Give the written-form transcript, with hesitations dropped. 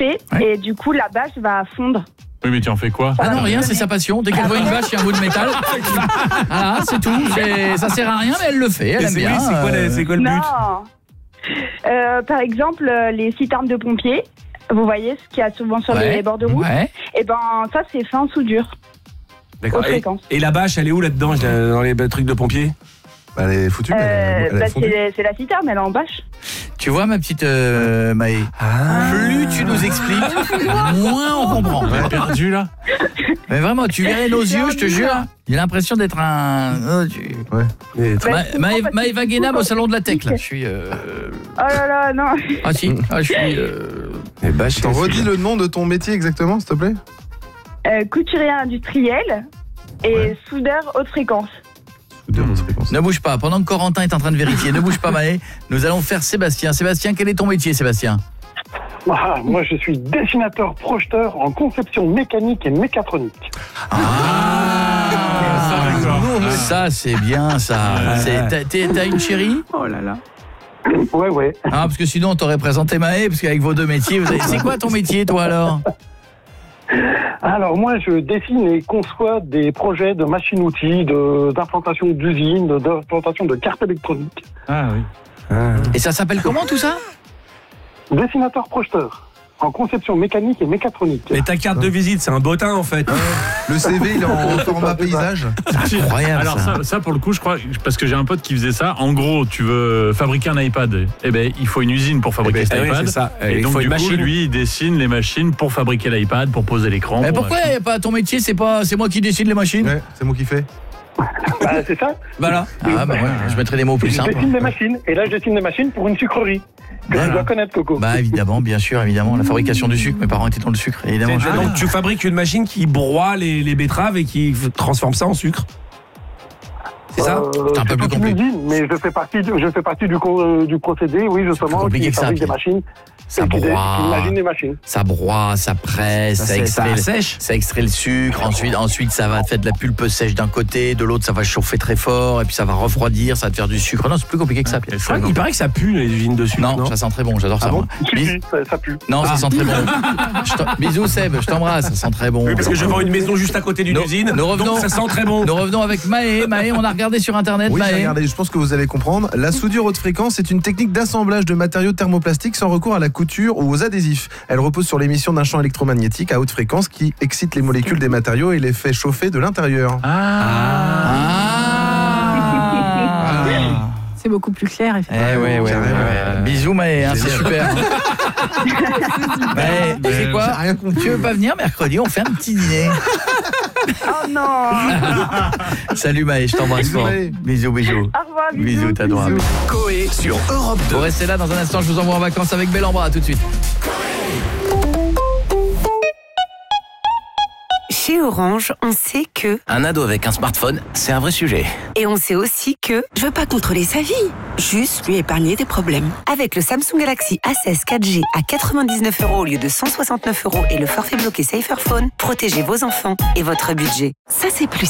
chauffer et du coup la bâche va fondre. Oui, mais tu en fais quoi? Ah non, rien, c'est sa passion. Dès qu'elle voit une vache, il y a un bout de métal. Voilà, c'est tout. Ça sert à rien, mais elle le fait. Elle aime bien. C'est quoi le but? Non. Par exemple, les citernes de pompiers, vous voyez ce qu'il y a souvent sur les bords de route. Et ben ça, c'est fait en soudure. D'accord. Et la bâche, elle est où là-dedans, dans les trucs de pompiers? Elle est foutue. Elle c'est la citerne, elle est en bâche. Tu vois, ma petite Maë, plus tu nous expliques, moins on comprend. On est perdu là. Mais vraiment, tu verrais nos yeux, je te jure. J'ai l'impression d'être un... Maë Wagenham au salon de la tech, là. Je suis... Oh là là, non. Ah si, je suis... T'en redis le nom de ton métier exactement, s'il te plaît? Couturier industriel et soudeur haute fréquence. Ne bouge pas, pendant que Corentin est en train de vérifier, ne bouge pas Maë, nous allons faire Sébastien. Sébastien, quel est ton métier, Sébastien? Moi, je suis dessinateur projeteur en conception mécanique et mécatronique. Ça c'est bien ça. T'as une chérie? Oh là là. Ouais. Ah, parce que sinon on t'aurait présenté Maë, parce qu'avec vos deux métiers, c'est quoi ton métier toi alors? Alors moi je dessine et conçois des projets de machines-outils, d'implantation d'usines, d'implantation de cartes électroniques. Ah oui. Et ça s'appelle comment tout ça? Dessinateur projeteur en conception mécanique et mécatronique. Mais ta carte de visite, c'est un bottin en fait. Le CV, il est en format paysage. C'est incroyable. Alors ça pour le coup, je crois, parce que j'ai un pote qui faisait ça. En gros, tu veux fabriquer un iPad, eh ben il faut une usine pour fabriquer cet iPad. C'est ça. Et donc du coup, lui, il dessine les machines pour fabriquer l'iPad, pour poser l'écran. Mais pourquoi il n'y a pas ton métier? C'est moi qui dessine les machines? Ouais, c'est moi qui fais. C'est ça. Voilà. Ah bah ouais, je mettrai des mots plus simples. Je dessine des machines, et là je dessine des machines pour une sucrerie. Que tu dois connaître, Coco. Bah évidemment, bien sûr, évidemment. La fabrication du sucre, mes parents étaient dans le sucre, évidemment. Donc tu fabriques une machine qui broie les betteraves et qui transforme ça en sucre. C'est ça? C'est un peu plus compliqué. Mais je fais partie du procédé, oui, justement, qui fabrique des machines. Ça broie, imagine des machines. Ça broie, ça presse, ça extrait le sucre. Ensuite, ça va faire de la pulpe sèche d'un côté, de l'autre, ça va chauffer très fort, et puis ça va refroidir, ça va te faire du sucre. Non, c'est plus compliqué que ça. Il paraît que ça pue les usines de sucre. Non, ça sent très bon, j'adore ça. Bon ça pue. Non, ça sent très bon. Bisous Seb, je t'embrasse, ça sent très bon. Oui, parce que je vends une maison juste à côté d'une usine, donc ça sent très bon. Nous revenons avec Maë. Maë, on a regardé sur internet. Oui, Maë. regardez, je pense que vous allez comprendre. La soudure haute fréquence est une technique d'assemblage de matériaux thermoplastiques sans recours à la couture ou aux adhésifs. Elle repose sur l'émission d'un champ électromagnétique à haute fréquence qui excite les molécules des matériaux et les fait chauffer de l'intérieur. C'est beaucoup plus clair, effectivement. Ouais. Bisous Maë, c'est super. Maë, tu sais quoi? Tu veux pas venir mercredi, on fait un petit dîner. Oh non. Salut Maë, je t'embrasse fort. Bisous. Au revoir, Bisous, t'as droit. Coé sur Europe 2. Vous restez là, dans un instant, je vous envoie en vacances avec Bellambra, tout de suite. Chez Orange, on sait que... Un ado avec un smartphone, c'est un vrai sujet. Et on sait aussi que... Je veux pas contrôler sa vie, juste lui épargner des problèmes. Avec le Samsung Galaxy A16 4G à 99 € au lieu de 169 € et le forfait bloqué Safer Phone, protégez vos enfants et votre budget. Ça, c'est plus